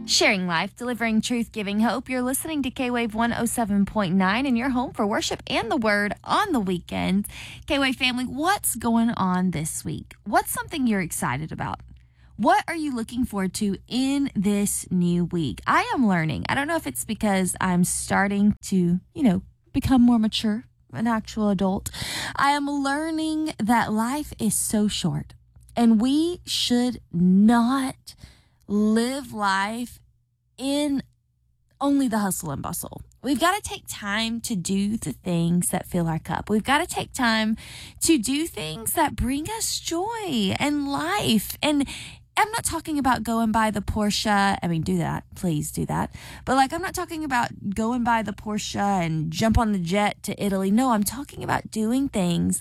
Sharing life, delivering truth, giving hope. You're listening to K-Wave 107.9 and your home for worship and the word on the weekends. K-Wave family, what's going on this week? What's something you're excited about? What are you looking forward to in this new week? I am learning. I don't know if it's because I'm starting to, become more mature, an actual adult. I am learning that life is so short and we should not live life in only the hustle and bustle. We've got to take time to do the things that fill our cup. We've got to take time to do things that bring us joy and life. And I'm not talking about going by the Porsche. I mean, do that. Please do that. But I'm not talking about going by the Porsche and jump on the jet to Italy. No, I'm talking about doing things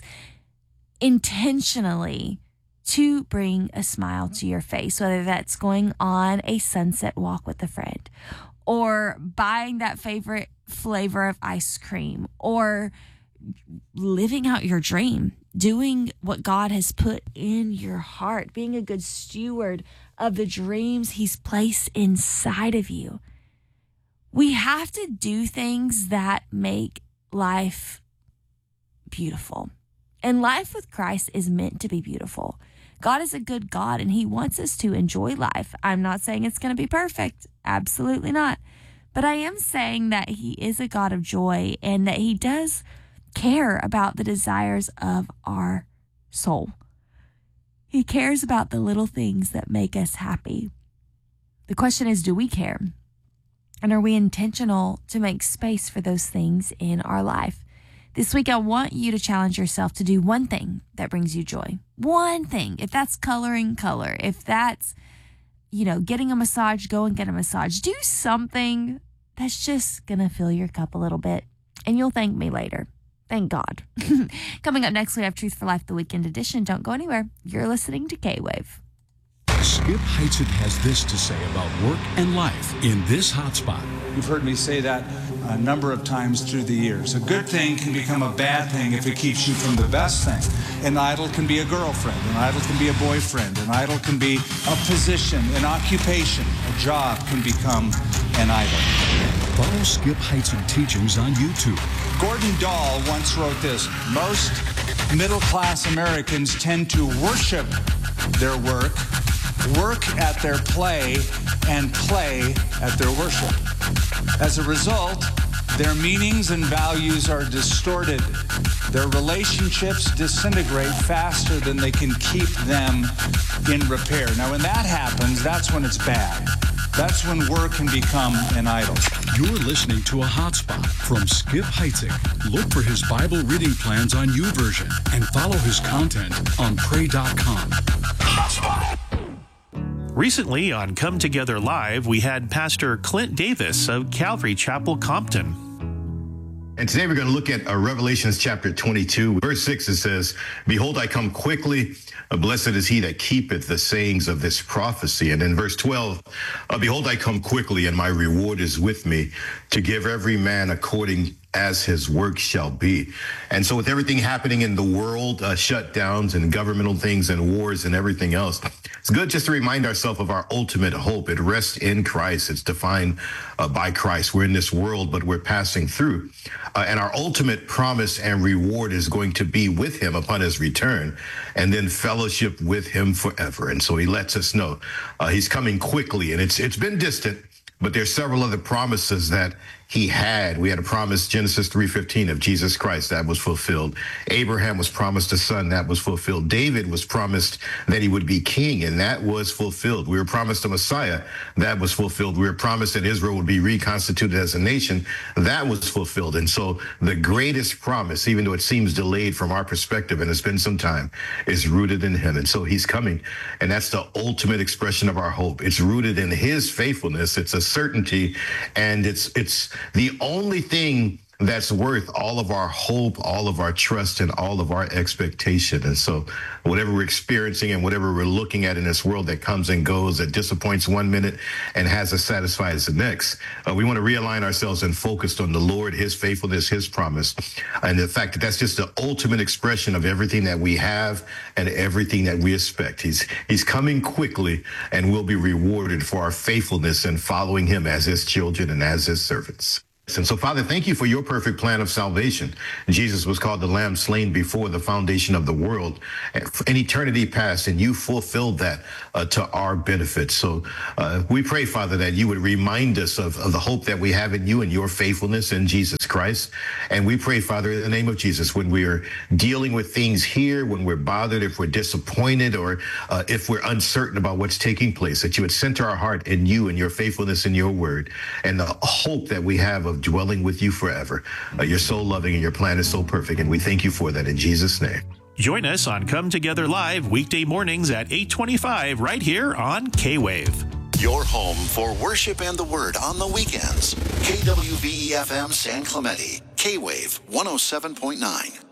intentionally to bring a smile to your face, whether that's going on a sunset walk with a friend or buying that favorite flavor of ice cream or living out your dream, doing what God has put in your heart, being a good steward of the dreams He's placed inside of you. We have to do things that make life beautiful. And life with Christ is meant to be beautiful. God is a good God, and He wants us to enjoy life. I'm not saying it's going to be perfect. Absolutely not. But I am saying that He is a God of joy and that He does care about the desires of our soul. He cares about the little things that make us happy. The question is, do we care? And are we intentional to make space for those things in our life? This week, I want you to challenge yourself to do one thing that brings you joy. One thing. If that's coloring, color. If that's, getting a massage, go and get a massage. Do something that's just going to fill your cup a little bit, and you'll thank me later. Thank God. Coming up next, we have Truth for Life, the weekend edition. Don't go anywhere. You're listening to K-Wave. Skip Heitzig has this to say about work and life in this hotspot. You've heard me say that a number of times through the years. A good thing can become a bad thing if it keeps you from the best thing. An idol can be a girlfriend. An idol can be a boyfriend. An idol can be a position, an occupation. A job can become an idol. Follow Skip Heitzig teachings on YouTube. Gordon Dahl once wrote this: most middle-class Americans tend to worship their work at their play, and play at their worship. As a result, their meanings and values are distorted. Their relationships disintegrate faster than they can keep them in repair. Now, when that happens, that's when it's bad. That's when work can become an idol. You're listening to a hotspot from Skip Heitzig. Look for his Bible reading plans on YouVersion and follow his content on pray.com. Hotspot. Recently on Come Together Live, we had Pastor Clint Davis of Calvary Chapel, Compton. And today we're going to look at Revelations chapter 22. Verse 6, it says, "Behold, I come quickly. Blessed is he that keepeth the sayings of this prophecy." And in verse 12, "Behold, I come quickly, and my reward is with me, to give every man according as his work shall be." And so with everything happening in the world, shutdowns and governmental things and wars and everything else, it's good just to remind ourselves of our ultimate hope. It rests in Christ. It's defined by Christ. We're in this world, but we're passing through. And our ultimate promise and reward is going to be with him upon his return, and then fellowship with him forever. And so he lets us know he's coming quickly, and it's been distant, but there's several other promises that he had. We had a promise, Genesis 3:15, of Jesus Christ. That was fulfilled. Abraham was promised a son. That was fulfilled. David was promised that he would be king, and that was fulfilled. We were promised a Messiah. That was fulfilled. We were promised that Israel would be reconstituted as a nation. That was fulfilled. And so the greatest promise, even though it seems delayed from our perspective, and it's been some time, is rooted in him. And so he's coming, and that's the ultimate expression of our hope. It's rooted in his faithfulness. It's a certainty, and it's the only thing that's worth all of our hope, all of our trust, and all of our expectation. And so whatever we're experiencing and whatever we're looking at in this world that comes and goes, that disappoints one minute and has us satisfied as the next, we want to realign ourselves and focus on the Lord, his faithfulness, his promise, and the fact that that's just the ultimate expression of everything that we have and everything that we expect. He's coming quickly, and we'll be rewarded for our faithfulness and following him as his children and as his servants. And so, Father, thank you for your perfect plan of salvation. Jesus was called the Lamb slain before the foundation of the world in eternity past, and you fulfilled that to our benefit. So we pray, Father, that you would remind us of the hope that we have in you and your faithfulness in Jesus Christ. And we pray, Father, in the name of Jesus, when we are dealing with things here, when we're bothered, if we're disappointed, or if we're uncertain about what's taking place, that you would center our heart in you and your faithfulness in your word and the hope that we have of dwelling with you forever. You're so loving and your plan is so perfect, and we thank you for that in Jesus' name. Join us on Come Together Live weekday mornings at 8:25 right here on K-Wave. Your home for worship and the word on the weekends. KWVE-FM San Clemente, K-Wave 107.9.